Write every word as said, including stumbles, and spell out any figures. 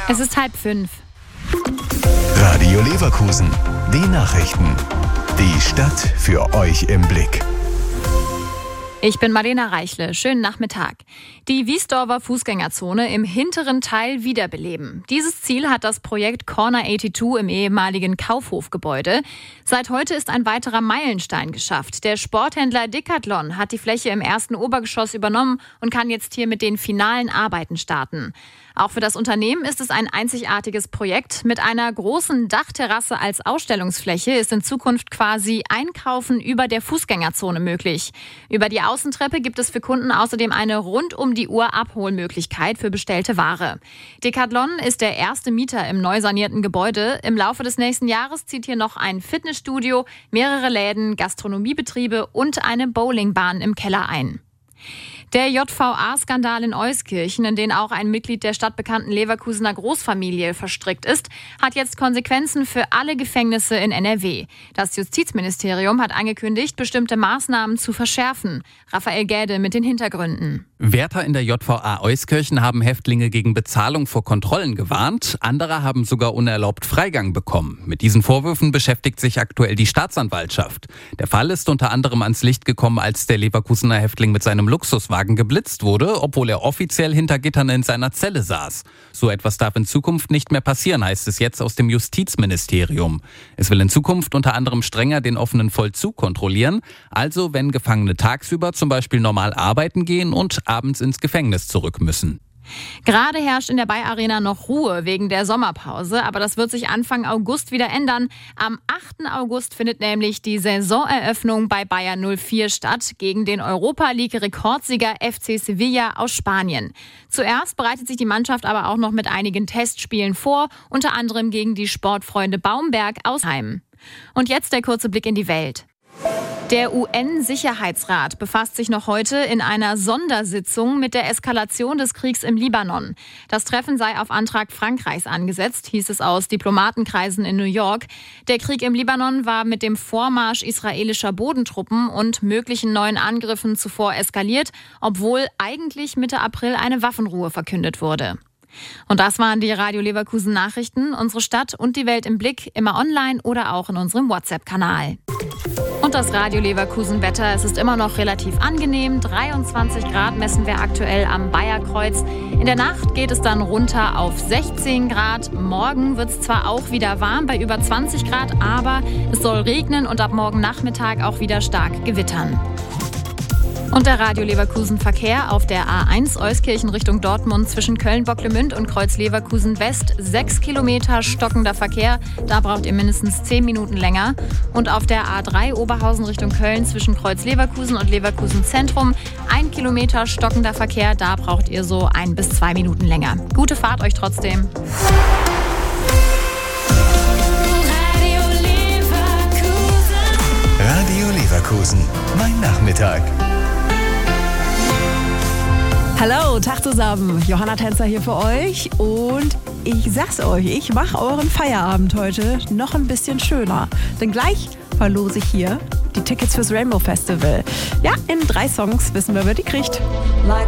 Es ist halb fünf. Radio Leverkusen, die Nachrichten. Die Stadt für euch im Blick. Ich bin Marlena Reichle. Schönen Nachmittag. Die Wiesdorfer Fußgängerzone im hinteren Teil wiederbeleben. Dieses Ziel hat das Projekt Corner zweiundachtzig im ehemaligen Kaufhofgebäude. Seit heute ist ein weiterer Meilenstein geschafft. Der Sporthändler Decathlon hat die Fläche im ersten Obergeschoss übernommen und kann jetzt hier mit den finalen Arbeiten starten. Auch für das Unternehmen ist es ein einzigartiges Projekt. Mit einer großen Dachterrasse als Ausstellungsfläche ist in Zukunft quasi Einkaufen über der Fußgängerzone möglich. Über die Außentreppe gibt es für Kunden außerdem eine rund um die Uhr Abholmöglichkeit für bestellte Ware. Decathlon ist der erste Mieter im neu sanierten Gebäude. Im Laufe des nächsten Jahres zieht hier noch ein Fitnessstudio, mehrere Läden, Gastronomiebetriebe und eine Bowlingbahn im Keller ein. Der J V A-Skandal in Euskirchen, in den auch ein Mitglied der stadtbekannten Leverkusener Großfamilie verstrickt ist, hat jetzt Konsequenzen für alle Gefängnisse in N R W. Das Justizministerium hat angekündigt, bestimmte Maßnahmen zu verschärfen. Raphael Gäde mit den Hintergründen. Wärter in der J V A Euskirchen haben Häftlinge gegen Bezahlung vor Kontrollen gewarnt. Andere haben sogar unerlaubt Freigang bekommen. Mit diesen Vorwürfen beschäftigt sich aktuell die Staatsanwaltschaft. Der Fall ist unter anderem ans Licht gekommen, als der Leverkusener Häftling mit seinem Luxuswagen geblitzt wurde, obwohl er offiziell hinter Gittern in seiner Zelle saß. So etwas darf in Zukunft nicht mehr passieren, heißt es jetzt aus dem Justizministerium. Es will in Zukunft unter anderem strenger den offenen Vollzug kontrollieren. Also wenn Gefangene tagsüber zum Beispiel normal arbeiten gehen und abends ins Gefängnis zurück müssen. Gerade herrscht in der Bayer Arena noch Ruhe wegen der Sommerpause, aber das wird sich Anfang August wieder ändern. Am achten August findet nämlich die Saisoneröffnung bei Bayer null vier statt gegen den Europa-League-Rekordsieger F C Sevilla aus Spanien. Zuerst bereitet sich die Mannschaft aber auch noch mit einigen Testspielen vor, unter anderem gegen die Sportfreunde Baumberg aus Heim. Und jetzt der kurze Blick in die Welt. Der U N-Sicherheitsrat befasst sich noch heute in einer Sondersitzung mit der Eskalation des Kriegs im Libanon. Das Treffen sei auf Antrag Frankreichs angesetzt, hieß es aus Diplomatenkreisen in New York. Der Krieg im Libanon war mit dem Vormarsch israelischer Bodentruppen und möglichen neuen Angriffen zuvor eskaliert, obwohl eigentlich Mitte April eine Waffenruhe verkündet wurde. Und das waren die Radio Leverkusen Nachrichten. Unsere Stadt und die Welt im Blick, immer online oder auch in unserem WhatsApp-Kanal. Und das Radio Leverkusen Wetter, es ist immer noch relativ angenehm. dreiundzwanzig Grad messen wir aktuell am Bayerkreuz. In der Nacht geht es dann runter auf sechzehn Grad. Morgen wird es zwar auch wieder warm bei über zwanzig Grad, aber es soll regnen und ab morgen Nachmittag auch wieder stark gewittern. Und der Radio Leverkusen Verkehr auf der A eins Euskirchen Richtung Dortmund zwischen Köln-Bocklemünd und Kreuz Leverkusen West. Sechs Kilometer stockender Verkehr, da braucht ihr mindestens zehn Minuten länger. Und auf der A drei Oberhausen Richtung Köln zwischen Kreuz Leverkusen und Leverkusen Zentrum. Ein Kilometer stockender Verkehr, da braucht ihr so ein bis zwei Minuten länger. Gute Fahrt euch trotzdem. Radio Leverkusen. Radio Leverkusen, mein Nachmittag. Hallo, Tag zusammen. Johanna Tänzer hier für euch und ich sag's euch, ich mache euren Feierabend heute noch ein bisschen schöner. Denn gleich verlose ich hier die Tickets fürs Rainbow Festival. Ja, in drei Songs wissen wir, wer die kriegt.